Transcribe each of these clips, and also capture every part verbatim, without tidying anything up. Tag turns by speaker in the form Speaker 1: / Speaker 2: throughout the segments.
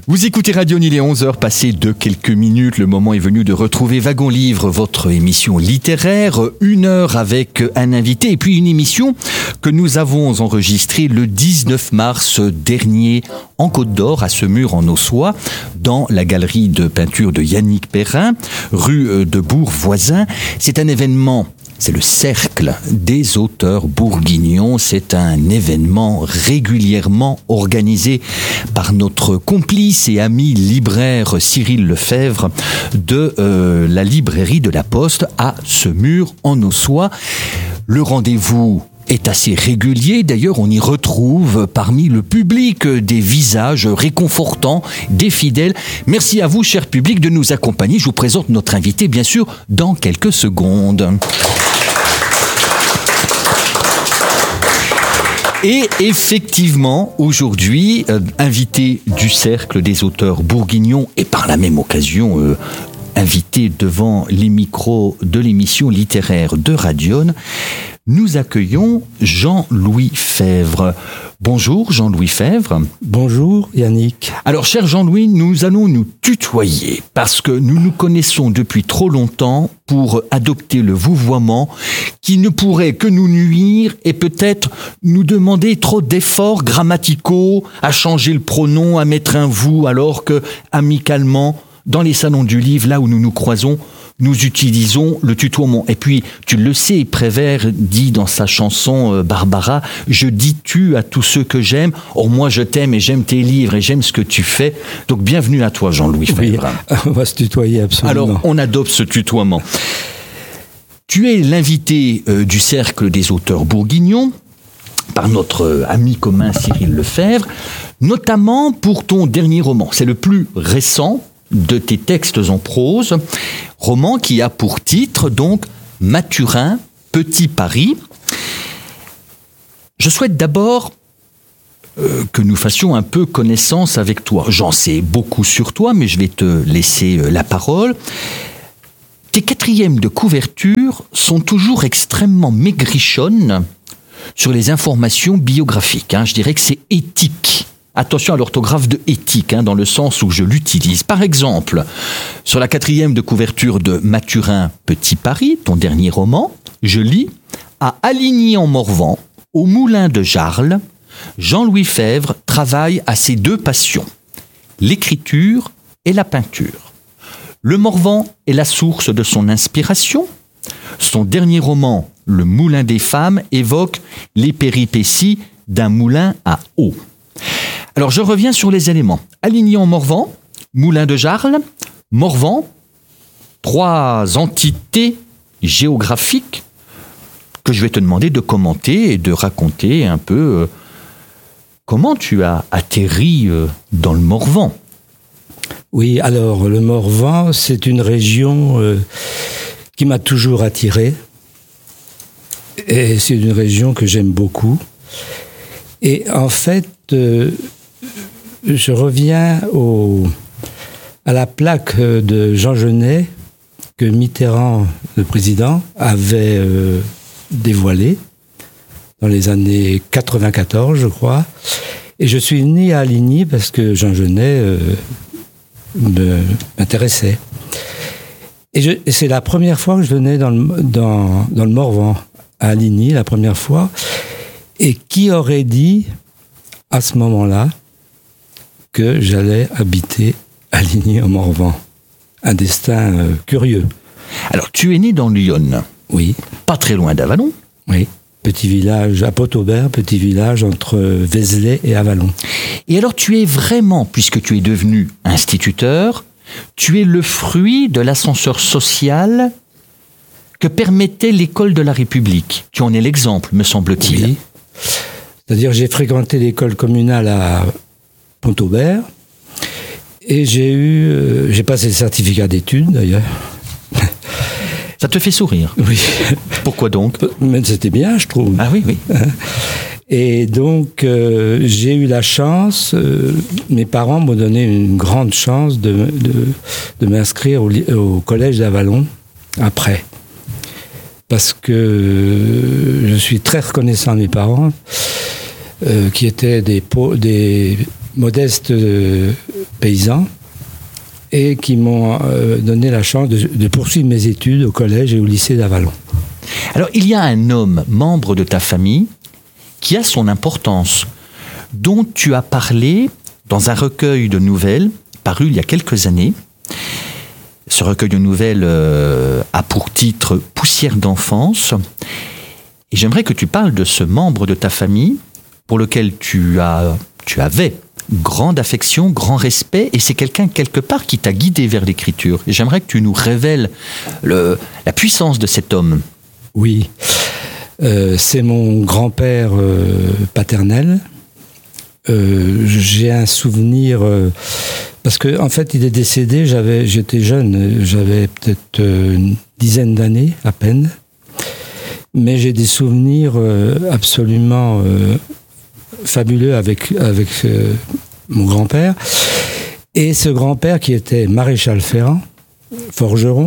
Speaker 1: Vous écoutez Radio Nil, il est onze heures passées de quelques minutes. Le moment est venu de retrouver Wagon Livre, votre émission littéraire. Une heure avec un invité et puis une émission que nous avons enregistrée le dix-neuf mars dernier en Côte d'Or, à Semur en Ossois, dans la galerie de peinture de Yannick Perrin, rue de Bourg-Voisin. C'est un événement. C'est le Cercle des auteurs bourguignons. C'est un événement régulièrement organisé par notre complice et ami libraire Cyril Lefebvre de euh, la librairie de la Poste à Semur en Ossois. Le rendez-vous est assez régulier. D'ailleurs, on y retrouve parmi le public des visages réconfortants des fidèles. Merci à vous, cher public, de nous accompagner. Je vous présente notre invité, bien sûr, dans quelques secondes. Et effectivement, aujourd'hui, euh, invité du Cercle des auteurs bourguignons et par la même occasion, euh, invité devant les micros de l'émission littéraire de Radion, nous accueillons Jean-Louis Febvre. Bonjour Jean-Louis Febvre.
Speaker 2: Bonjour Yannick.
Speaker 1: Alors cher Jean-Louis, nous allons nous tutoyer parce que nous nous connaissons depuis trop longtemps pour adopter le vouvoiement qui ne pourrait que nous nuire et peut-être nous demander trop d'efforts grammaticaux, à changer le pronom, à mettre un vous alors que, amicalement, dans les salons du livre, là où nous nous croisons, nous utilisons le tutoiement. Et puis, tu le sais, Prévert dit dans sa chanson euh, Barbara, « Je dis tu à tous ceux que j'aime. Or, moi, je t'aime et j'aime tes livres et j'aime ce que tu fais. » Donc, bienvenue à toi, Jean-Louis Febvre.
Speaker 2: Oui, on va se tutoyer, absolument.
Speaker 1: Alors, on adopte ce tutoiement. Tu es l'invité euh, du Cercle des auteurs bourguignons par notre euh, ami commun Cyril Lefebvre, notamment pour ton dernier roman. C'est le plus récent de tes textes en prose, roman qui a pour titre donc Mathurin, Petit Paris. Je souhaite d'abord euh, que nous fassions un peu connaissance avec toi. J'en sais beaucoup sur toi, mais je vais te laisser euh, la parole. Tes quatrièmes de couverture sont toujours extrêmement maigrichonnes sur les informations biographiques. Hein. Je dirais que c'est éthique. Attention à l'orthographe de éthique, hein, dans le sens où je l'utilise. Par exemple, sur la quatrième de couverture de Mathurin, Petit Paris, ton dernier roman, je lis « À Aligny-en-Morvan, au moulin de Jarles, Jean-Louis Febvre travaille à ses deux passions, l'écriture et la peinture. Le Morvan est la source de son inspiration. Son dernier roman, Le Moulin des femmes, évoque les péripéties d'un moulin à eau. » Alors, je reviens sur les éléments. Aligny-en-Morvan, Moulin de Jarles, Morvan, trois entités géographiques que je vais te demander de commenter et de raconter un peu euh, comment tu as atterri euh, dans le Morvan.
Speaker 2: Oui, alors, le Morvan, c'est une région euh, qui m'a toujours attiré. Et c'est une région que j'aime beaucoup. Et en fait, euh, je reviens au, à la plaque de Jean Genet que Mitterrand, le président, avait euh, dévoilée dans les années quatre-vingt-quatorze, je crois. Et je suis né à Aligny parce que Jean Genet euh, me, m'intéressait. Et, je, et c'est la première fois que je venais dans le, dans, dans le Morvan, à Aligny, la première fois. Et qui aurait dit, à ce moment-là, que j'allais habiter Aligny-en-Morvan? Un destin euh, curieux.
Speaker 1: Alors, tu es né dans l'Yonne.
Speaker 2: Oui.
Speaker 1: Pas très loin d'Avallon.
Speaker 2: Oui. Petit village à Pot-Aubert, petit village entre Vézelay et Avallon.
Speaker 1: Et alors, tu es vraiment, puisque tu es devenu instituteur, tu es le fruit de l'ascenseur social que permettait l'école de la République. Tu en es l'exemple, me semble-t-il.
Speaker 2: Oui. C'est-à-dire, j'ai fréquenté l'école communale à Pont-Aubert et j'ai eu, euh, j'ai passé le certificat d'études d'ailleurs.
Speaker 1: Ça te fait sourire?
Speaker 2: Oui.
Speaker 1: Pourquoi donc?
Speaker 2: Mais c'était bien, je trouve.
Speaker 1: Ah oui, oui.
Speaker 2: Et donc, euh, j'ai eu la chance, euh, mes parents m'ont donné une grande chance de, de, de m'inscrire au, au collège d'Avallon après. Parce que je suis très reconnaissant à mes parents, euh, qui étaient des, des modestes euh, paysans et qui m'ont euh, donné la chance de, de poursuivre mes études au collège et au lycée d'Avallon.
Speaker 1: Alors, il y a un homme, membre de ta famille, qui a son importance, dont tu as parlé dans un recueil de nouvelles paru il y a quelques années. Ce recueil de nouvelles euh, a pour titre « Poussière d'enfance ». Et j'aimerais que tu parles de ce membre de ta famille pour lequel tu, as, tu avais grande affection, grand respect, et c'est quelqu'un quelque part qui t'a guidé vers l'écriture. Et j'aimerais que tu nous révèles le, la puissance de cet homme.
Speaker 2: Oui, euh, c'est mon grand-père euh, paternel. Euh, j'ai un souvenir... Euh, parce qu'en en fait, il est décédé, j'avais, j'étais jeune, j'avais peut-être euh, une dizaine d'années à peine. Mais j'ai des souvenirs euh, absolument euh, fabuleux avec, avec euh, mon grand-père. Et ce grand-père qui était maréchal ferrant, forgeron,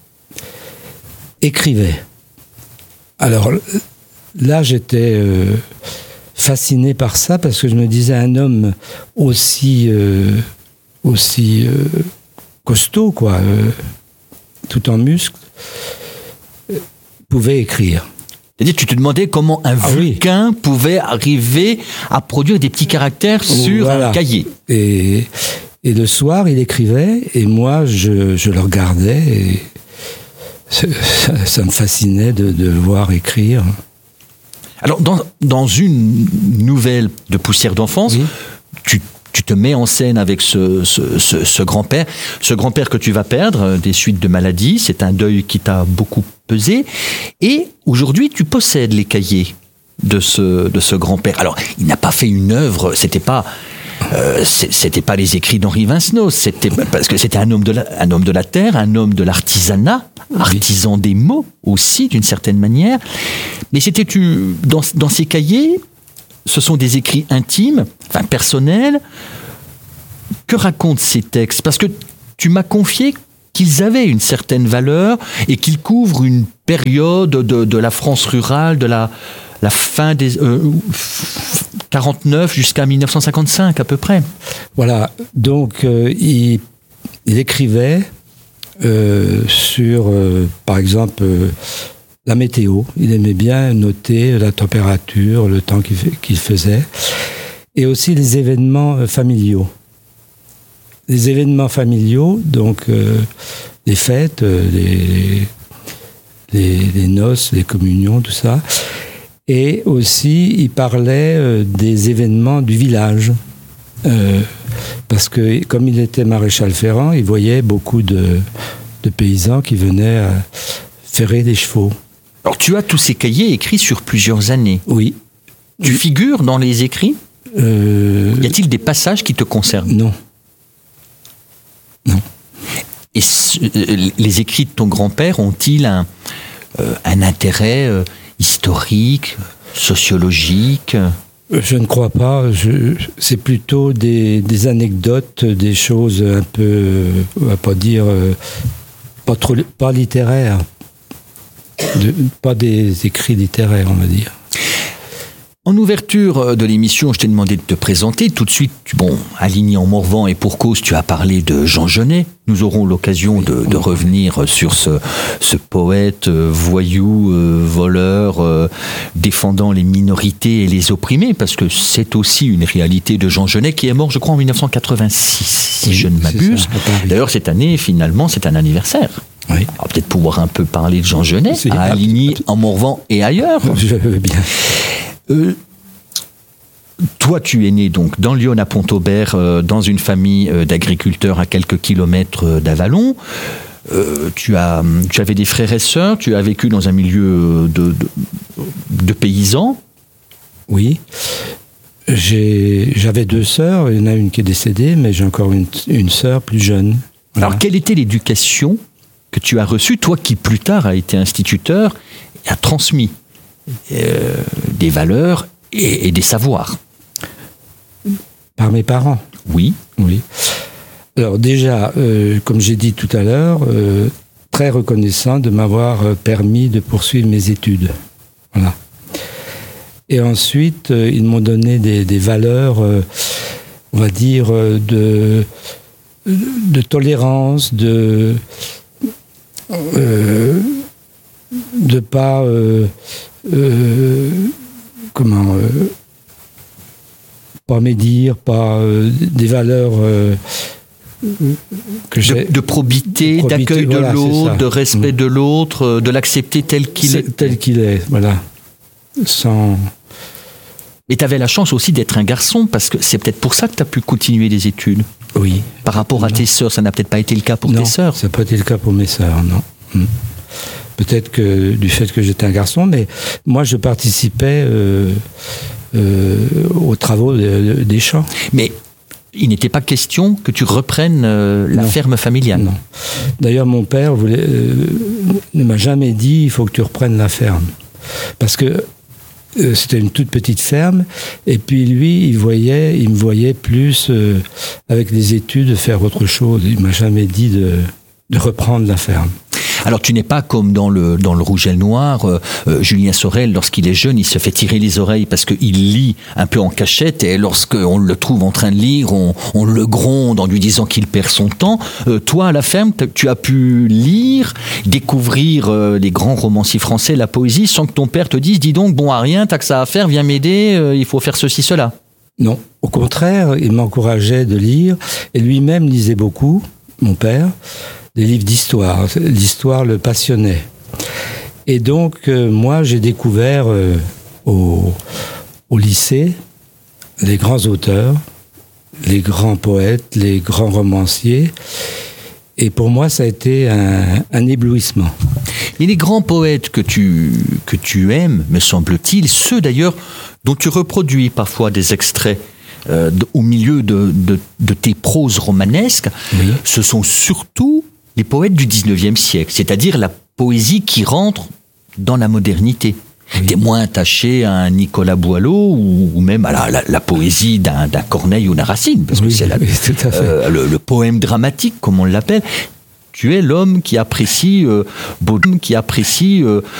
Speaker 2: écrivait. Alors là, j'étais euh, fasciné par ça parce que je me disais, un homme aussi, euh, aussi euh, costaud, quoi, euh, tout en muscles, euh, pouvait écrire.
Speaker 1: C'est-à-dire, tu te demandais comment un
Speaker 2: ah,
Speaker 1: Vulcain
Speaker 2: oui.
Speaker 1: pouvait arriver à produire des petits caractères sur voilà. un cahier.
Speaker 2: Et, et le soir, il écrivait, et moi, je, je le regardais, et ça, ça me fascinait de, de le voir écrire.
Speaker 1: Alors, dans, dans une nouvelle de Poussière d'enfance, oui. tu Tu te mets en scène avec ce, ce, ce, ce grand-père, ce grand-père que tu vas perdre des suites de maladie. C'est un deuil qui t'a beaucoup pesé. Et aujourd'hui, tu possèdes les cahiers de ce, de ce grand-père. Alors, il n'a pas fait une œuvre, c'était pas, euh, c'était pas les écrits d'Henri Vincenot, c'était parce que c'était un homme de la, un homme de la terre, un homme de l'artisanat, oui. artisan des mots aussi, d'une certaine manière. Mais c'était tu, dans, dans ces cahiers. Ce sont des écrits intimes, enfin personnels. Que racontent ces textes ? Parce que tu m'as confié qu'ils avaient une certaine valeur et qu'ils couvrent une période de, de la France rurale, de la, la fin des euh, quarante-neuf jusqu'à mille neuf cent cinquante-cinq à peu près.
Speaker 2: Voilà, donc euh, il, il écrivait euh, sur, euh, par exemple... Euh, la météo, il aimait bien noter la température, le temps qu'il, qu'il faisait, et aussi les événements familiaux. Les événements familiaux, donc euh, les fêtes, les, les, les noces, les communions, tout ça. Et aussi, il parlait euh, des événements du village. Euh, parce que, comme il était maréchal ferrant, il voyait beaucoup de, de paysans qui venaient euh, ferrer des chevaux.
Speaker 1: Alors, tu as tous ces cahiers écrits sur plusieurs années.
Speaker 2: Oui.
Speaker 1: Tu oui. figures dans les écrits ?
Speaker 2: euh...
Speaker 1: Y a-t-il des passages qui te concernent ?
Speaker 2: Non. Non.
Speaker 1: Et ce, les écrits de ton grand-père ont-ils un, euh, un intérêt euh, historique, sociologique ?
Speaker 2: Je ne crois pas. Je, c'est plutôt des, des anecdotes, des choses un peu, on va pas dire, euh, pas trop, pas littéraires. De, pas des écrits littéraires, on va dire.
Speaker 1: En ouverture de l'émission, je t'ai demandé de te présenter. Tout de suite, bon, aligné en Morvan et pour cause, tu as parlé de Jean Genet. Nous aurons l'occasion de, de revenir sur ce, ce poète euh, voyou, euh, voleur, euh, défendant les minorités et les opprimés, parce que c'est aussi une réalité de Jean Genet, qui est mort, je crois, en mille neuf cent quatre-vingt-six, si oui, je ne m'abuse. Ça, d'ailleurs, cette année, finalement, c'est un anniversaire.
Speaker 2: Oui.
Speaker 1: On va peut-être pouvoir un peu parler de Jean Genet, c'est à Aligny, en Morvan et ailleurs.
Speaker 2: Je veux bien.
Speaker 1: Euh, toi, tu es né donc dans Lyon à Pont-Aubert, euh, dans une famille euh, d'agriculteurs à quelques kilomètres euh, d'Avallon. Euh, tu as, tu avais des frères et sœurs. Tu as vécu dans un milieu de, de, de paysans.
Speaker 2: Oui. J'ai, j'avais deux sœurs. Il y en a une qui est décédée, mais j'ai encore une, une sœur plus jeune. Voilà.
Speaker 1: Alors, quelle était l'éducation que tu as reçue, toi qui plus tard a été instituteur et a transmis euh, des valeurs et, et des savoirs?
Speaker 2: Par mes parents.
Speaker 1: Oui.
Speaker 2: Oui. Alors déjà, euh, comme j'ai dit tout à l'heure, euh, très reconnaissant de m'avoir permis de poursuivre mes études. Voilà. Et ensuite, euh, ils m'ont donné des, des valeurs euh, on va dire, de, de tolérance, de euh, de pas euh, euh, comment euh, pas médire, pas euh, des valeurs euh, que j'ai.
Speaker 1: De, de probité,
Speaker 2: probité,
Speaker 1: d'accueil
Speaker 2: voilà,
Speaker 1: de l'autre, de respect
Speaker 2: mmh.
Speaker 1: de l'autre, de l'accepter tel qu'il
Speaker 2: c'est
Speaker 1: est.
Speaker 2: Tel qu'il est, voilà. Sans...
Speaker 1: Et tu avais la chance aussi d'être un garçon, parce que c'est peut-être pour ça que tu as pu continuer les études.
Speaker 2: Oui.
Speaker 1: Par rapport à
Speaker 2: non.
Speaker 1: tes sœurs, ça n'a peut-être pas été le cas pour
Speaker 2: non,
Speaker 1: tes sœurs.
Speaker 2: ça n'a pas été le cas pour mes sœurs, non. Mmh. Peut-être que du fait que j'étais un garçon, mais moi je participais euh, euh, aux travaux de, de, des champs.
Speaker 1: Mais il n'était pas question que tu reprennes euh, la
Speaker 2: non.
Speaker 1: ferme familiale.
Speaker 2: Non. D'ailleurs, mon père voulait, euh, ne m'a jamais dit il faut que tu reprennes la ferme. Parce que euh, c'était une toute petite ferme, et puis lui, il, voyait, il me voyait plus euh, avec les études faire autre chose. Il ne m'a jamais dit de, de reprendre la ferme.
Speaker 1: Alors tu n'es pas comme dans le, dans le Rouge et le Noir, euh, euh, Julien Sorel, lorsqu'il est jeune, il se fait tirer les oreilles parce qu'il lit un peu en cachette, et lorsqu'on le trouve en train de lire, on, on le gronde en lui disant qu'il perd son temps. Euh, toi, à la ferme, tu as pu lire, découvrir euh, les grands romanciers français, la poésie, sans que ton père te dise, dis donc, bon à rien, t'as que ça à faire, viens m'aider, euh, il faut faire ceci, cela.
Speaker 2: Non, au contraire, il m'encourageait de lire, et lui-même lisait beaucoup, mon père, des livres d'histoire. L'histoire le passionnait. Et donc, euh, moi, j'ai découvert euh, au, au lycée les grands auteurs, les grands poètes, les grands romanciers. Et pour moi, ça a été un, un éblouissement.
Speaker 1: Et les grands poètes que tu, que tu aimes, me semble-t-il, ceux d'ailleurs dont tu reproduis parfois des extraits euh, de, au milieu de, de, de tes proses romanesques, oui. Ce sont surtout les poètes du dix-neuvième siècle, c'est-à-dire la poésie qui rentre dans la modernité. Oui. T'es moins attaché à un Nicolas Boileau ou, ou même à la, la, la poésie d'un, d'un Corneille ou d'un Racine, parce que oui, c'est la, oui, tout à fait. Euh, le, le poème dramatique, comme on l'appelle. Tu es l'homme qui apprécie, euh, Baudelaire, qui apprécie euh,